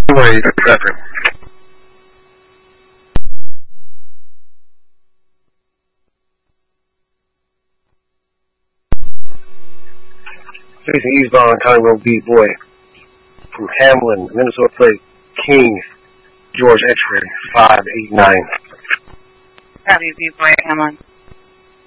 Wait, second. Jason Eastbound, County Road Beat Boy. From Hamlin, Minnesota plate, King, George X-Ray, 589. Copy, Beat Boy, Hamlin.